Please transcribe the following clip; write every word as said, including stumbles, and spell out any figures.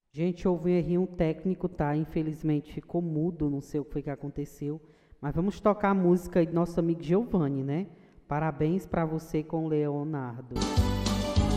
Gente, houve um errinho técnico, tá? Infelizmente ficou mudo, não sei o que foi que aconteceu. Mas vamos tocar a música aí do nosso amigo Giovanni, né? Parabéns pra você com o Leonardo.